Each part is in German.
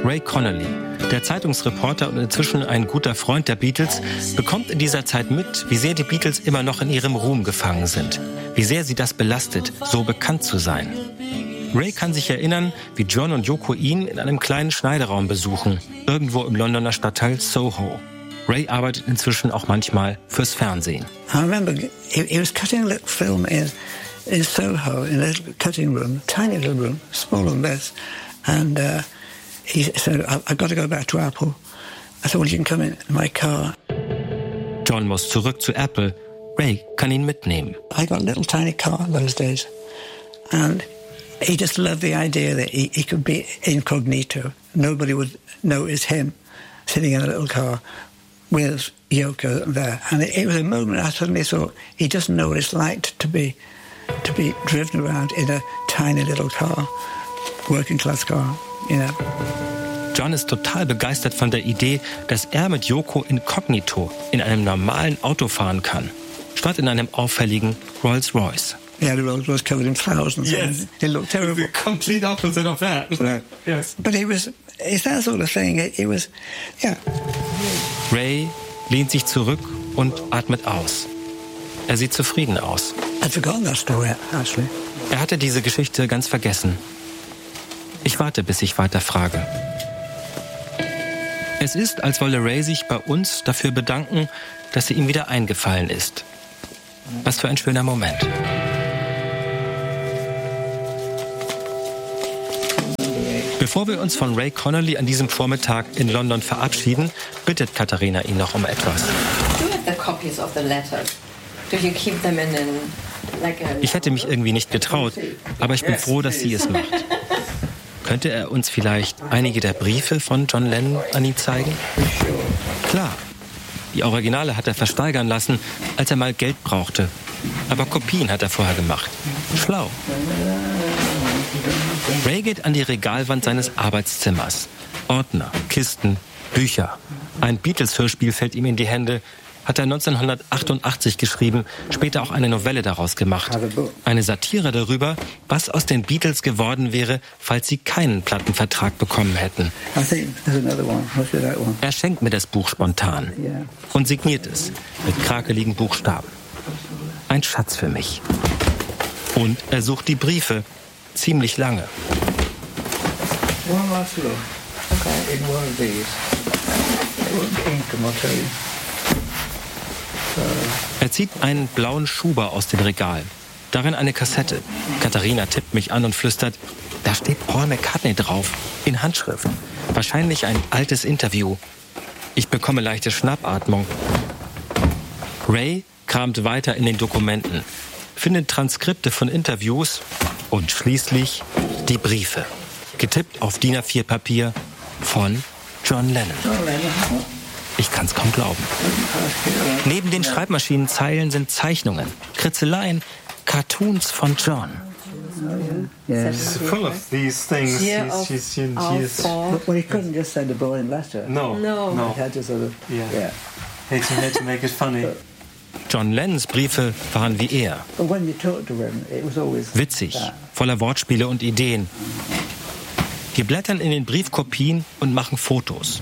Ray Connolly, der Zeitungsreporter und inzwischen ein guter Freund der Beatles, bekommt in dieser Zeit mit, wie sehr die Beatles immer noch in ihrem Ruhm gefangen sind. Wie sehr sie das belastet, so bekannt zu sein. Ray kann sich erinnern, wie John und Yoko ihn in einem kleinen Schneideraum besuchen, irgendwo im Londoner Stadtteil Soho. Ray arbeitet inzwischen auch manchmal fürs Fernsehen. I remember he was cutting a little film in Soho, in a little cutting room, tiny little room, smaller than this. And he said, I've got to go back to Apple. I thought, well, you can come in my car. John muss zurück zu Apple. Ray kann ihn mitnehmen. I got a little tiny car those days. And he just loved the idea that he could be incognito. Nobody would know it's him sitting in a little car with Yoko there. And it was a moment I suddenly thought, he doesn't know what it's like to be driven around in a tiny little car, working class car, you know. John ist total begeistert von der Idee, dass er mit Yoko inkognito in einem normalen Auto fahren kann, statt in einem auffälligen Rolls-Royce. Yeah, the Rolls was covered in flowers and so on. It looked terrible. The complete opposite of that. Right. Yes. But it's that sort of thing. It was, yeah. Ray lehnt sich zurück und atmet aus. Er sieht zufrieden aus. I'd forgotten that story, actually. Er hatte diese Geschichte ganz vergessen. Ich warte, bis ich weiter frage. Es ist, als wolle Ray sich bei uns dafür bedanken, dass er ihm wieder eingefallen ist. Was für ein schöner Moment. Bevor wir uns von Ray Connolly an diesem Vormittag in London verabschieden, bittet Katharina ihn noch um etwas. Ich hätte mich irgendwie nicht getraut, aber ich bin froh, dass sie es macht. Könnte er uns vielleicht einige der Briefe von John Lennon an ihn zeigen? Klar. Die Originale hat er versteigern lassen, als er mal Geld brauchte. Aber Kopien hat er vorher gemacht. Schlau. Ray geht an die Regalwand seines Arbeitszimmers. Ordner, Kisten, Bücher. Ein Beatles-Hörspiel fällt ihm in die Hände. Hat er 1988 geschrieben, später auch eine Novelle daraus gemacht. Eine Satire darüber, was aus den Beatles geworden wäre, falls sie keinen Plattenvertrag bekommen hätten. Er schenkt mir das Buch spontan und signiert es mit krakeligen Buchstaben. Ein Schatz für mich. Und er sucht die Briefe, ziemlich lange. One last look. Okay. In one of these. Ink, I'll tell you. Er zieht einen blauen Schuber aus dem Regal. Darin eine Kassette. Katharina tippt mich an und flüstert, da steht Paul McCartney drauf, in Handschrift. Wahrscheinlich ein altes Interview. Ich bekomme leichte Schnappatmung. Ray kramt weiter in den Dokumenten, findet Transkripte von Interviews und schließlich die Briefe. Getippt auf DIN A4-Papier von John Lennon. Ich kann's kaum glauben. Neben den Schreibmaschinenzeilen sind Zeichnungen, Kritzeleien, Cartoons von John. She's full of these things. She's Well, he couldn't just send a boring letter. No. He had to sort of, Yeah. He had to make it funny. John Lennons Briefe waren wie er. But when you talked to him, it was always Witzig, that. voller Wortspiele und Ideen. Wir blättern in den Briefkopien und machen Fotos.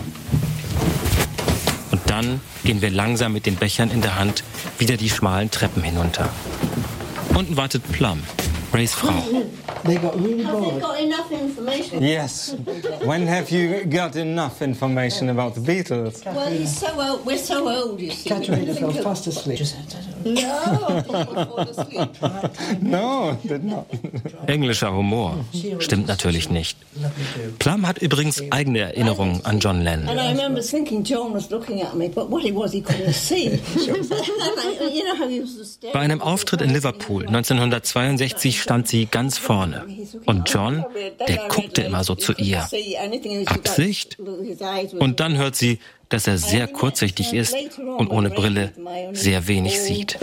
Und dann gehen wir langsam mit den Bechern in der Hand wieder die schmalen Treppen hinunter. Unten wartet Plum, Rays Frau. They got really bored. Got enough information. Yes. When have you got enough information about the Beatles? Well, he's so old. We're so old, you see. Katerina fell fast asleep. No, fall asleep. No, did not. Englischer Humor. Stimmt natürlich nicht. Plum hat übrigens eigene Erinnerungen an John Lennon. And I remember thinking John was looking at me, but what it was he couldn't see. You know how he used to stare. Bei einem Auftritt in Liverpool 1962 stand sie ganz vorne. Und John, der guckte immer so zu ihr. Absicht? Und dann hört sie, dass er sehr kurzsichtig ist und ohne Brille sehr wenig sieht.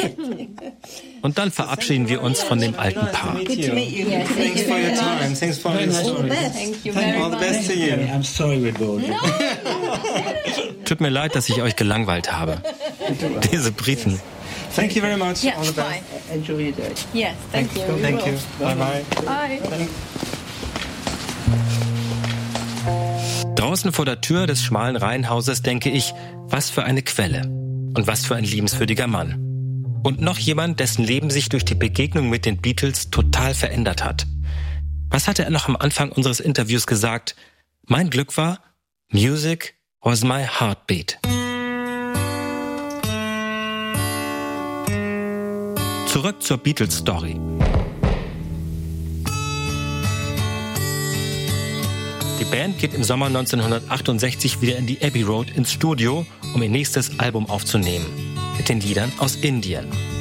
Und dann verabschieden wir uns von dem alten Paar. Thanks for your time. Thanks for your story. Thank you very All the best to you. I'm sorry we bored you. Tut mir leid, dass ich euch gelangweilt habe. Diese Briten. Thank you very much. Yeah, All the best. bye. Enjoy your day. Yes, thank you. Thank you. Bye bye. Bye. Draußen vor der Tür des schmalen Reihenhauses denke ich, was für eine Quelle und was für ein liebenswürdiger Mann. Und noch jemand, dessen Leben sich durch die Begegnung mit den Beatles total verändert hat. Was hatte er noch am Anfang unseres Interviews gesagt? Mein Glück war, Music was my heartbeat. Zurück zur Beatles-Story. Die Band geht im Sommer 1968 wieder in die Abbey Road ins Studio, um ihr nächstes Album aufzunehmen. Mit den Liedern aus Indien.